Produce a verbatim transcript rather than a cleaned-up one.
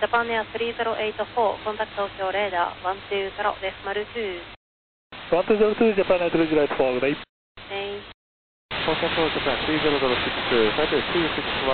Japan Air three zero eight four, contact Tokyo radar one two zero decimal two. one two zero two, Japan Air three zero eight four, good day. Thanks. Contact Japan three zero zero six, Flight two six one.